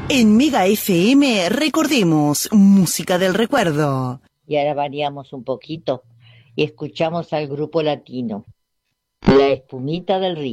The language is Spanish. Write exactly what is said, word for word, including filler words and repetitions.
En Mega F M recordemos música del recuerdo. Y ahora variamos un poquito y escuchamos al grupo latino, La Espumita del Río.